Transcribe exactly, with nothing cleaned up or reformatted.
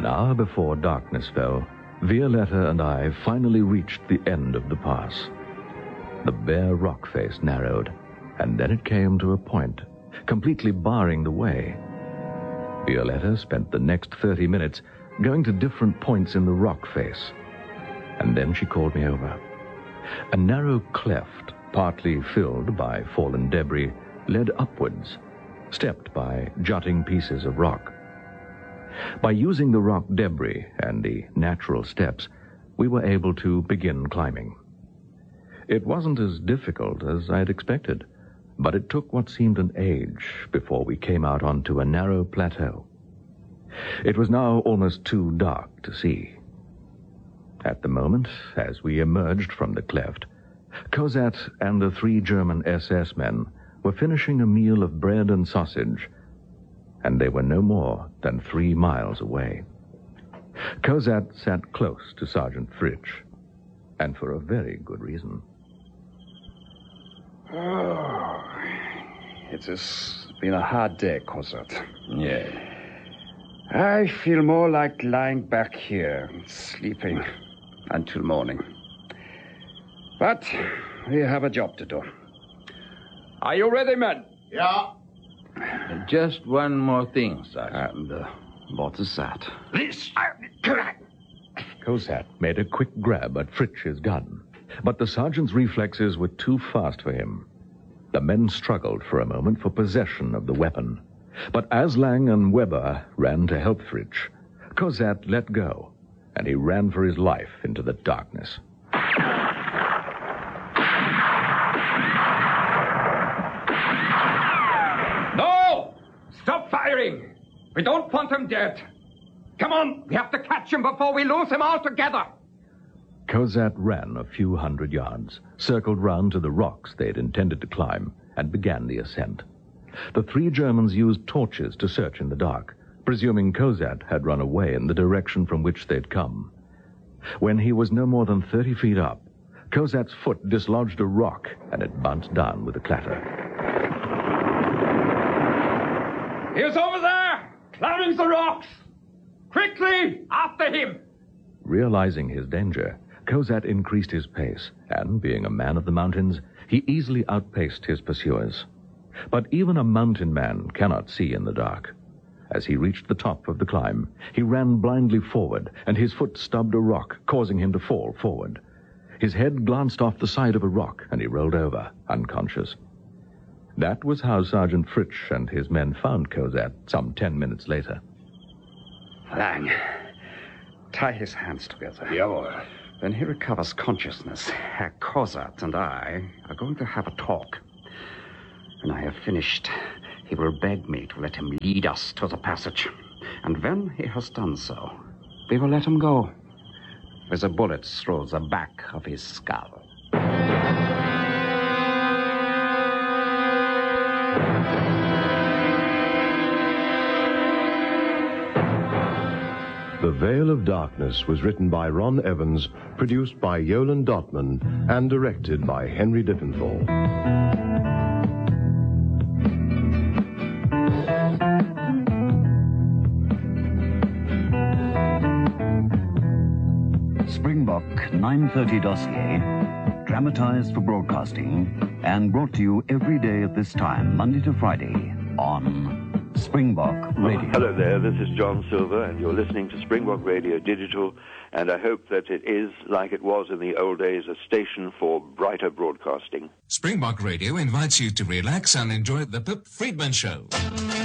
An hour before darkness fell, Violetta and I finally reached the end of the pass. The bare rock face narrowed, and then it came to a point, completely barring the way. Violetta spent the next thirty minutes going to different points in the rock face, and then she called me over. A narrow cleft, partly filled by fallen debris, led upwards, stepped by jutting pieces of rock. By using the rock debris and the natural steps, we were able to begin climbing. It wasn't as difficult as I had expected, but it took what seemed an age before we came out onto a narrow plateau. It was now almost too dark to see. At the moment, as we emerged from the cleft, Cosat and the three German S S men were finishing a meal of bread and sausage, and they were no more than three miles away. Cosat sat close to Sergeant Fritsch, and for a very good reason. Oh, it has been a hard day, Cosat. Yeah. I feel more like lying back here and sleeping until morning. But we have a job to do. Are you ready, men? Yeah. Just one more thing, Sergeant. And uh, what is that? This. Cosat made a quick grab at Fritsch's gun, but the sergeant's reflexes were too fast for him. The men struggled for a moment for possession of the weapon, but as Lang and Weber ran to help Fritsch, Cosat let go, and he ran for his life into the darkness. No! Stop firing! We don't want him dead. Come on, we have to catch him before we lose him altogether. Cosat ran a few hundred yards, circled round to the rocks they had intended to climb, and began the ascent. The three Germans used torches to search in the dark, presuming Cosat had run away in the direction from which they'd come. When he was no more than thirty feet up, Cosat's foot dislodged a rock, and it bounced down with a clatter. He was over there, climbing the rocks. Quickly, after him. Realizing his danger, Cosat increased his pace, and, being a man of the mountains, he easily outpaced his pursuers. But even a mountain man cannot see in the dark. As he reached the top of the climb, he ran blindly forward, and his foot stubbed a rock, causing him to fall forward. His head glanced off the side of a rock, and he rolled over, unconscious. That was how Sergeant Fritsch and his men found Cosat some ten minutes later. Lang, tie his hands together. Jawohl. When he recovers consciousness, Herr Cosat and I are going to have a talk. When I have finished, he will beg me to let him lead us to the passage. And when he has done so, we will let him go, with a bullet through the back of his skull. The Veil of Darkness was written by Ron Evans, produced by Yolan Dotman, and directed by Henry Diffenthal. Springbok nine thirty dossier, dramatized for broadcasting, and brought to you every day at this time, Monday to Friday, on Springbok Radio. Hello there, this is John Silver, and you're listening to Springbok Radio Digital, and I hope that it is, like it was in the old days, a station for brighter broadcasting. Springbok Radio invites you to relax and enjoy the Pip Friedman Show.